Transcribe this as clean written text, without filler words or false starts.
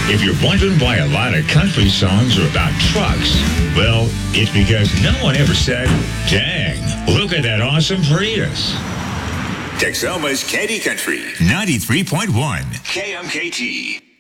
If you're wondering why a lot of country songs are about trucks, well, it's because no one ever said, dang, look at that awesome Prius. Texoma's Candy Country. 93.1 KMKT.